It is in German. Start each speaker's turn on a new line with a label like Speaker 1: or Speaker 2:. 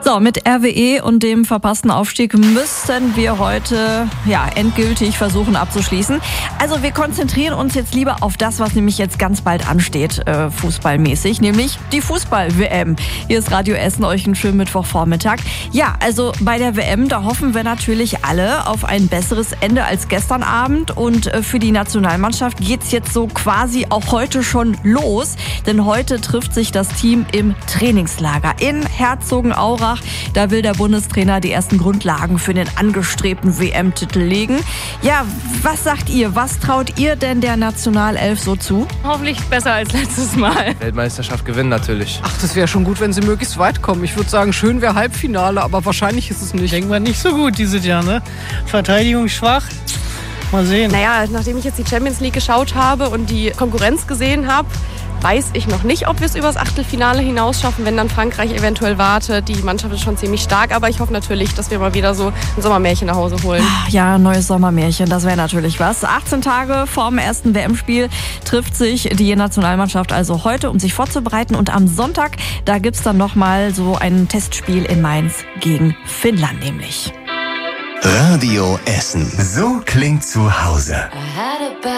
Speaker 1: So, mit RWE und dem verpassten Aufstieg müssten wir heute endgültig versuchen abzuschließen. Also wir konzentrieren uns jetzt lieber auf das, was nämlich jetzt ganz bald ansteht, fußballmäßig, nämlich die Fußball-WM. Hier ist Radio Essen, euch einen schönen Mittwochvormittag. Ja, also bei der WM, da hoffen wir natürlich alle auf ein besseres Ende als gestern Abend. Und für die Nationalmannschaft geht's jetzt so quasi auch heute schon los. Denn heute trifft sich das Team im Trainingslager in Herzogenaurach. Da will der Bundestrainer die ersten Grundlagen für den angestrebten WM-Titel legen. Ja, was sagt ihr? Was traut ihr denn der Nationalelf so zu?
Speaker 2: Hoffentlich besser als letztes Mal.
Speaker 3: Weltmeisterschaft gewinnen natürlich.
Speaker 4: Ach, das wäre schon gut, wenn sie möglichst weit kommen. Ich würde sagen, schön wäre Halbfinale, aber wahrscheinlich ist es nicht.
Speaker 5: Denken wir nicht so gut dieses Jahr, ne? Verteidigung schwach. Mal sehen.
Speaker 2: Naja, nachdem ich jetzt die Champions League geschaut habe und die Konkurrenz gesehen habe, weiß ich noch nicht, ob wir es übers Achtelfinale hinaus schaffen, wenn dann Frankreich eventuell wartet. Die Mannschaft ist schon ziemlich stark, aber ich hoffe natürlich, dass wir mal wieder so ein Sommermärchen nach Hause holen.
Speaker 1: Ja, ein neues Sommermärchen, das wäre natürlich was. 18 Tage vorm ersten WM-Spiel trifft sich die Nationalmannschaft also heute, um sich vorzubereiten. Und am Sonntag, da gibt's dann nochmal so ein Testspiel in Mainz gegen Finnland nämlich.
Speaker 6: Radio Essen. So klingt zu Hause.